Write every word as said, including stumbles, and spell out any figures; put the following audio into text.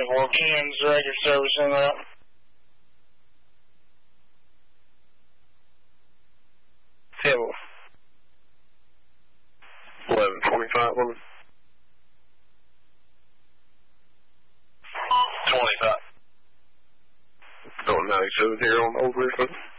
twenty-four, Ken's record service in that. Table. eleven twenty-five, woman. twenty-five. Going ninety-seven here on Old Richmond.